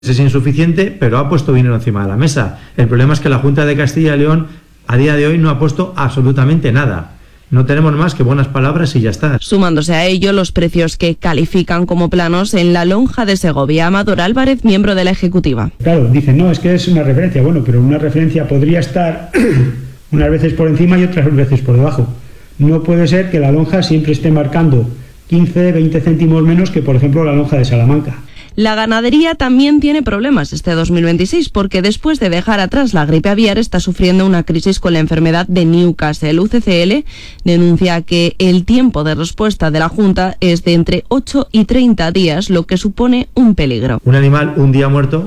Es insuficiente, pero ha puesto dinero encima de la mesa. El problema es que la Junta de Castilla y León a día de hoy no ha puesto absolutamente nada. No tenemos más que buenas palabras y ya está. Sumándose a ello los precios que califican como planos en la lonja de Segovia. Amador Álvarez, miembro de la Ejecutiva. Claro, dicen, no, es que es una referencia. Bueno, pero una referencia podría estar unas veces por encima y otras veces por debajo. No puede ser que la lonja siempre esté marcando 15, 20 céntimos menos que, por ejemplo, la lonja de Salamanca. La ganadería también tiene problemas este 2026 porque después de dejar atrás la gripe aviar está sufriendo una crisis con la enfermedad de Newcastle. UCCL denuncia que el tiempo de respuesta de la Junta es de entre 8 y 30 días, lo que supone un peligro. Un animal un día muerto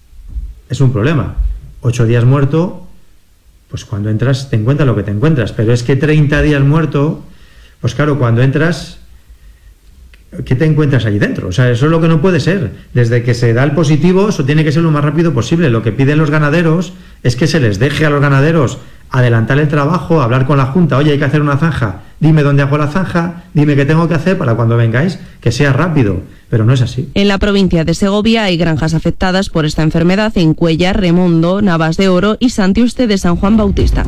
es un problema. 8 días muerto, pues cuando entras te encuentras lo que te encuentras. Pero es que 30 días muerto, pues claro, cuando entras, ¿qué te encuentras allí dentro? O sea, eso es lo que no puede ser. Desde que se da el positivo, eso tiene que ser lo más rápido posible. Lo que piden los ganaderos es que se les deje a los ganaderos adelantar el trabajo, hablar con la Junta. Oye, hay que hacer una zanja. Dime dónde hago la zanja, dime qué tengo que hacer para cuando vengáis, que sea rápido. Pero no es así. En la provincia de Segovia hay granjas afectadas por esta enfermedad en Cuéllar, Remondo, Navas de Oro y Santiuste de San Juan Bautista.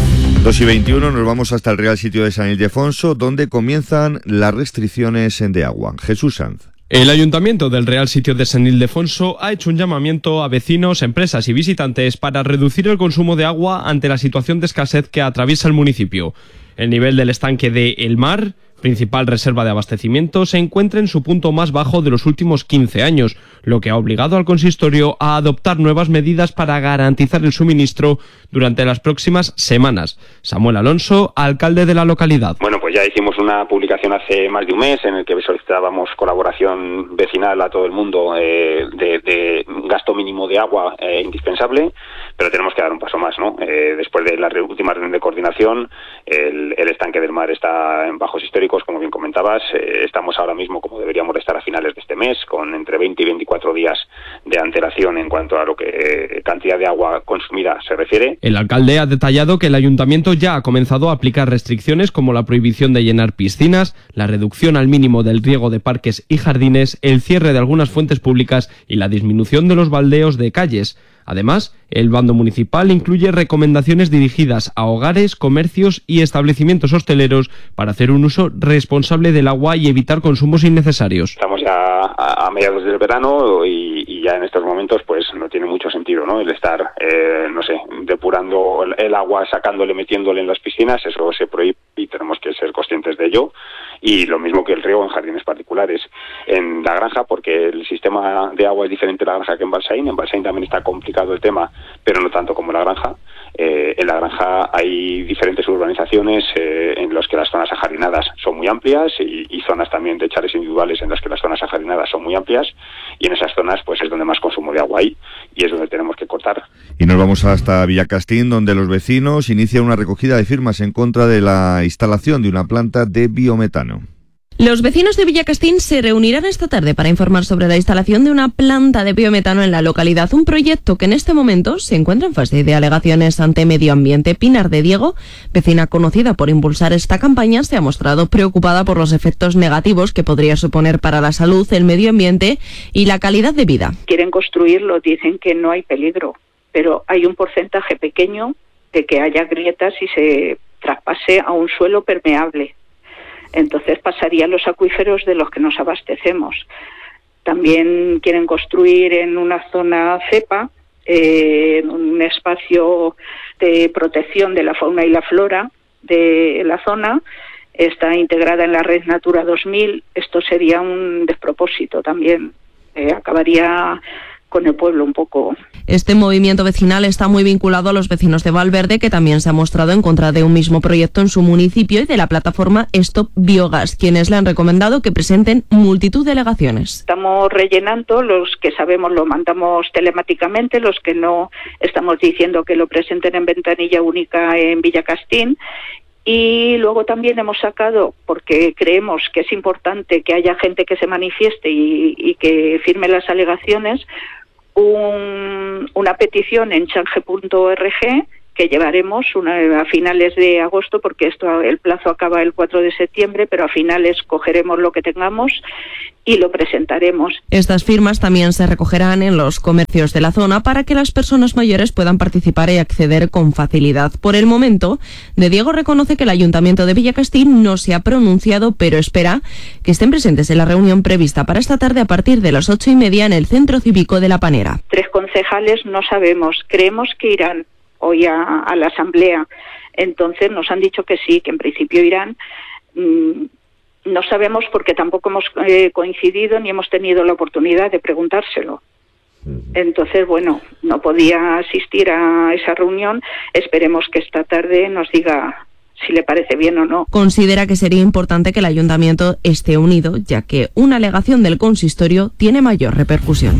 2:21 nos vamos hasta el Real Sitio de San Ildefonso, donde comienzan las restricciones de agua. Jesús Sanz. El Ayuntamiento del Real Sitio de San Ildefonso ha hecho un llamamiento a vecinos, empresas y visitantes para reducir el consumo de agua ante la situación de escasez que atraviesa el municipio. El nivel del estanque de El Mar, principal reserva de abastecimiento, se encuentra en su punto más bajo de los últimos 15 años, lo que ha obligado al consistorio a adoptar nuevas medidas para garantizar el suministro durante las próximas semanas. Samuel Alonso, alcalde de la localidad. Bueno, pues ya hicimos una publicación hace más de un mes en el que solicitábamos colaboración vecinal a todo el mundo de gasto mínimo de agua indispensable, pero tenemos que dar un paso más, ¿no? Después de la última reunión de coordinación, el estanque del Mar está en bajos históricos, como bien comentabas. Estamos ahora mismo como deberíamos de estar a finales de este mes, con entre 20 y 24 días de antelación en cuanto a lo que cantidad de agua consumida se refiere. El alcalde ha detallado que el ayuntamiento ya ha comenzado a aplicar restricciones como la prohibición de llenar piscinas, la reducción al mínimo del riego de parques y jardines, el cierre de algunas fuentes públicas y la disminución de los baldeos de calles. Además, el bando municipal incluye recomendaciones dirigidas a hogares, comercios y establecimientos hosteleros para hacer un uso responsable del agua y evitar consumos innecesarios. Estamos ya a mediados del verano y ya en estos momentos pues no tiene mucho sentido, ¿no? El estar, depurando el agua, sacándole, metiéndole en las piscinas, eso se prohíbe y tenemos que ser conscientes de ello. Y lo mismo que el riego en jardines particulares. En la granja, porque el sistema de agua es diferente en la granja que en Balsaín. En Balsaín también está complicado el tema, pero no tanto como en la granja. En la granja hay diferentes urbanizaciones en las que las zonas ajardinadas son muy amplias y zonas también de chares individuales en las que las zonas ajardinadas son muy amplias, y en esas zonas pues es donde más consumo de agua hay y es donde tenemos que cortar. Y nos vamos hasta Villacastín, donde los vecinos inician una recogida de firmas en contra de la instalación de una planta de biometano. Los vecinos de Villacastín se reunirán esta tarde para informar sobre la instalación de una planta de biometano en la localidad, un proyecto que en este momento se encuentra en fase de alegaciones ante Medio Ambiente. Pinar de Diego, vecina conocida por impulsar esta campaña, se ha mostrado preocupada por los efectos negativos que podría suponer para la salud, el medio ambiente y la calidad de vida. Quieren construirlo, dicen que no hay peligro, pero hay un porcentaje pequeño de que haya grietas y se traspase a un suelo permeable. Entonces pasaría a los acuíferos de los que nos abastecemos. También quieren construir en una zona cepa, en un espacio de protección de la fauna y la flora de la zona. Está integrada en la red Natura 2000. Esto sería un despropósito también. Acabaría con el pueblo un poco. Este movimiento vecinal está muy vinculado a los vecinos de Valverde, que también se ha mostrado en contra de un mismo proyecto en su municipio, y de la plataforma Stop Biogas, quienes le han recomendado que presenten multitud de alegaciones. Estamos rellenando, los que sabemos lo mandamos telemáticamente, los que no estamos diciendo que lo presenten en ventanilla única en Villacastín. Y luego también hemos sacado, porque creemos que es importante que haya gente que se manifieste y que firme las alegaciones, una petición en change.org que llevaremos a finales de agosto, porque el plazo acaba el 4 de septiembre, pero a finales cogeremos lo que tengamos y lo presentaremos. Estas firmas también se recogerán en los comercios de la zona para que las personas mayores puedan participar y acceder con facilidad. Por el momento, De Diego reconoce que el Ayuntamiento de Villacastín no se ha pronunciado, pero espera que estén presentes en la reunión prevista para esta tarde a partir de las 8:30 en el Centro Cívico de La Panera. 3 concejales no sabemos, creemos que irán hoy a la asamblea, entonces nos han dicho que sí, que en principio irán. No sabemos porque tampoco hemos coincidido ni hemos tenido la oportunidad de preguntárselo. Entonces, bueno, no podía asistir a esa reunión. Esperemos que esta tarde nos diga si le parece bien o no. Considera que sería importante que el ayuntamiento esté unido, ya que una alegación del consistorio tiene mayor repercusión.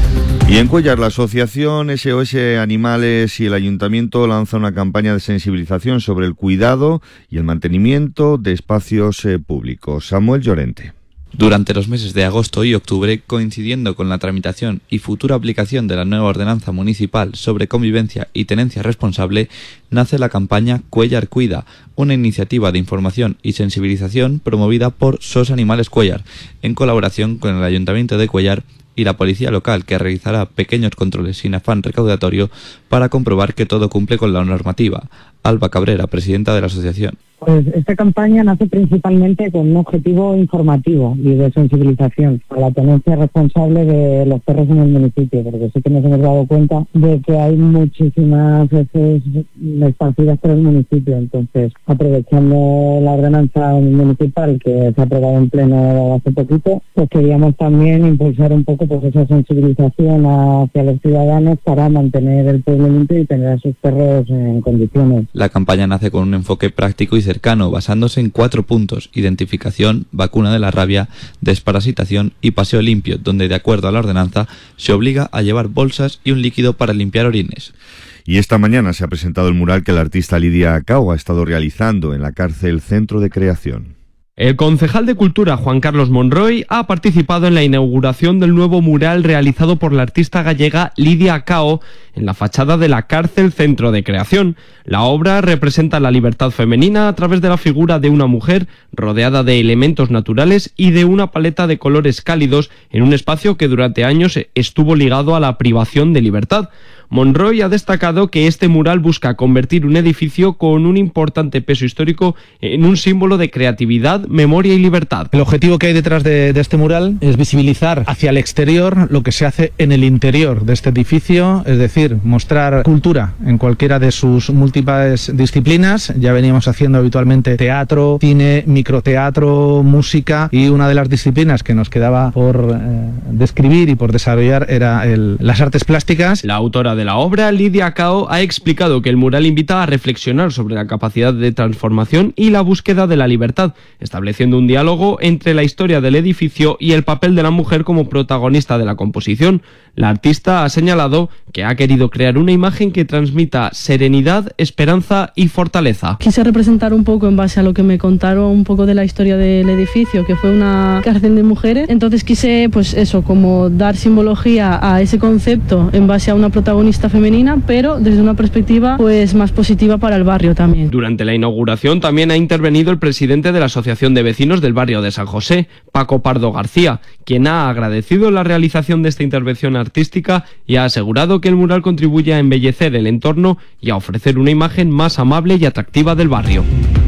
Y en Cuéllar, la asociación SOS Animales y el Ayuntamiento lanza una campaña de sensibilización sobre el cuidado y el mantenimiento de espacios públicos. Samuel Llorente. Durante los meses de agosto y octubre, coincidiendo con la tramitación y futura aplicación de la nueva ordenanza municipal sobre convivencia y tenencia responsable, nace la campaña Cuéllar Cuida, una iniciativa de información y sensibilización promovida por SOS Animales Cuéllar, en colaboración con el Ayuntamiento de Cuéllar y la policía local, que realizará pequeños controles sin afán recaudatorio para comprobar que todo cumple con la normativa. Alba Cabrera, presidenta de la asociación. Pues esta campaña nace principalmente con un objetivo informativo y de sensibilización a la tenencia responsable de los perros en el municipio, porque sí que nos hemos dado cuenta de que hay muchísimas veces esparcidas por el municipio. Entonces, aprovechando la ordenanza municipal que se ha aprobado en pleno hace poquito, pues queríamos también impulsar un poco pues esa sensibilización hacia los ciudadanos para mantener el pueblo limpio y tener a sus perros en condiciones. La campaña nace con un enfoque práctico y cercano, basándose en 4 puntos: identificación, vacuna de la rabia, desparasitación y paseo limpio, donde, de acuerdo a la ordenanza, se obliga a llevar bolsas y un líquido para limpiar orines. Y esta mañana se ha presentado el mural que la artista Lidia Cao ha estado realizando en la cárcel Centro de Creación. El concejal de Cultura, Juan Carlos Monroy, ha participado en la inauguración del nuevo mural realizado por la artista gallega Lidia Cao en la fachada de la cárcel Centro de Creación. La obra representa la libertad femenina a través de la figura de una mujer rodeada de elementos naturales y de una paleta de colores cálidos en un espacio que durante años estuvo ligado a la privación de libertad. Monroy ha destacado que este mural busca convertir un edificio con un importante peso histórico en un símbolo de creatividad, memoria y libertad. El objetivo que hay detrás de este mural es visibilizar hacia el exterior lo que se hace en el interior de este edificio, es decir, mostrar cultura en cualquiera de sus múltiples disciplinas. Ya veníamos haciendo habitualmente teatro, cine, microteatro, música, y una de las disciplinas que nos quedaba por describir y por desarrollar era las artes plásticas. La autora de la obra, Lidia Cao, ha explicado que el mural invita a reflexionar sobre la capacidad de transformación y la búsqueda de la libertad, estableciendo un diálogo entre la historia del edificio y el papel de la mujer como protagonista de la composición. La artista ha señalado que ha querido crear una imagen que transmita serenidad, esperanza y fortaleza. Quise representar un poco, en base a lo que me contaron un poco de la historia del edificio, que fue una cárcel de mujeres. Entonces quise, pues eso, como dar simbología a ese concepto en base a una protagonista femenina, pero desde una perspectiva pues más positiva para el barrio también. Durante la inauguración también ha intervenido el presidente de la Asociación de Vecinos del barrio de San José, Paco Pardo García, quien ha agradecido la realización de esta intervención artística y ha asegurado que el mural contribuye a embellecer el entorno y a ofrecer una imagen más amable y atractiva del barrio.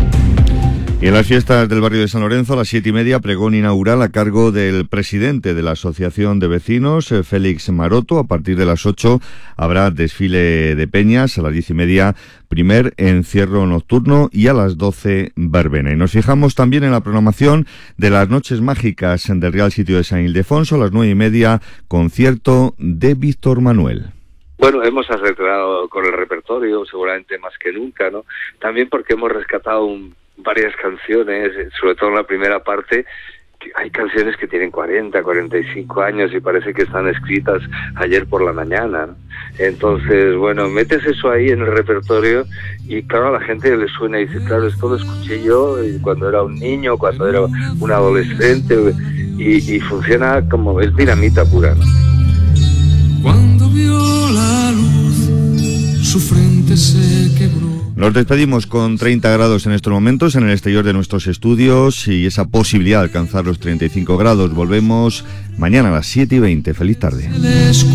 Y en las fiestas del barrio de San Lorenzo, a las 7:30, pregón inaugural a cargo del presidente de la Asociación de Vecinos, Félix Maroto. A partir de las 8 habrá desfile de peñas, a las 10:30 primer encierro nocturno y a las 12 verbena. Y nos fijamos también en la programación de las Noches Mágicas del Real Sitio de San Ildefonso. A las 9:30, concierto de Víctor Manuel. Bueno, hemos arreglado con el repertorio, seguramente más que nunca, ¿no? También porque hemos rescatado varias canciones, sobre todo en la primera parte. Hay canciones que tienen 40, 45 años y parece que están escritas ayer por la mañana, ¿no? Entonces, bueno, metes eso ahí en el repertorio y claro, a la gente le suena y dice, claro, esto lo escuché yo cuando era un niño, cuando era un adolescente, y funciona como, es dinamita pura, ¿no? Cuando vio la luz su frente se quebró. Nos despedimos con 30 grados en estos momentos en el exterior de nuestros estudios y esa posibilidad de alcanzar los 35 grados. Volvemos mañana a las 7:20. Feliz tarde.